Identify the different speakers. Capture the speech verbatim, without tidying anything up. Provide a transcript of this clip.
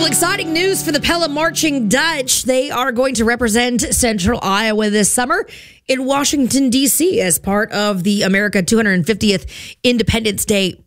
Speaker 1: Well, exciting news for the Pella Marching Dutch. They are going to represent Central Iowa this summer in Washington, D C as part of the America two hundred fiftieth Independence Day